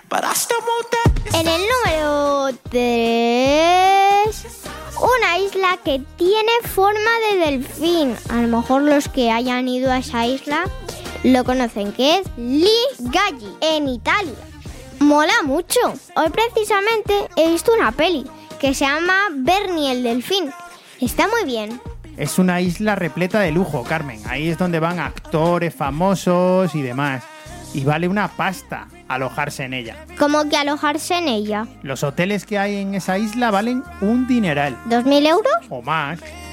En el número 3, una isla que tiene forma de delfín. A lo mejor los que hayan ido a esa isla lo conocen, que es Ligalli, en Italia. Mola mucho. Hoy precisamente he visto una peli que se llama Bernie el delfín. Está muy bien. Es una isla repleta de lujo, Carmen. Ahí es donde van actores famosos y demás. Y vale una pasta alojarse en ella. ¿Cómo que alojarse en ella? Los hoteles que hay en esa isla valen un dineral. ¿2.000 euros? O más.